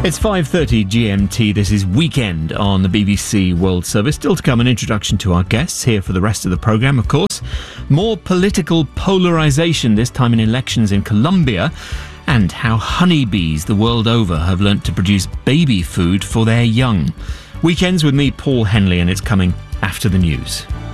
It's 5:30 GMT. This is Weekend on the BBC World Service. Still to come, an introduction to our guests here for the rest of the programme, of course. More political polarisation, this time in elections in Colombia, and how honeybees the world over have learnt to produce baby food for their young. Weekends with me, Paul Henley, and it's coming after the news.